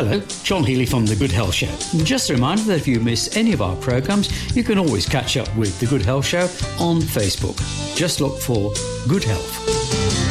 Hello, John Healy from The Good Health Show. And just a reminder that if you miss any of our programmes, you can always catch up with The Good Health Show on Facebook. Just look for Good Health.